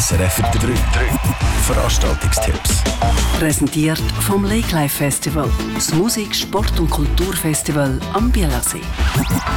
SRF 3. Veranstaltungstipps. Präsentiert vom Lake Life Festival, das Musik-, Sport- und Kulturfestival am Bielersee.